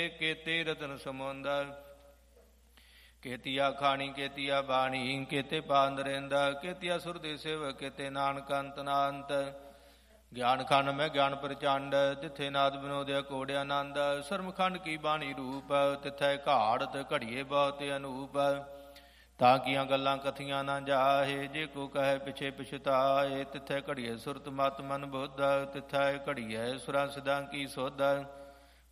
केते रतन समुंद। केतिया खाणी केतिया बाणी केते पांदरेंदा, केतिया सुरदि सिव केते नानक अंतनांत। ਗਿਆਨ ਖੰਡ ਮੈਂ ਗਿਆਨ ਪ੍ਰਚੰਡ, ਤਿੱਥੇ ਨਾਦ ਵਿਨੋਦਿਆ ਕੋੜਿਆ ਆਨੰਦ। ਸਰਮਖੰਡ ਕੀ ਬਾਣੀ ਰੂਪ, ਤਿੱਥੈ ਘਾੜਤ ਘੜੀਏ ਬਹੁਤ ਅਨੂਪ। ਤਾਂ ਕੀਆਂ ਗੱਲਾਂ ਕਥੀਆਂ ਨਾ ਜਾਹੇ, ਜੇ ਕੋ ਕਹੈ ਪਿਛੇ ਪਛਤਾਏ। ਤਿੱਥੈ ਘੜੀਏ ਸੁਰਤ ਮਤ ਮਨ ਬੁੱਧ, ਤਿੱਥੈ ਘੜੀਏ ਸੁਰਾਂ ਸਿਧਾਂ ਕੀ ਸੁਧ।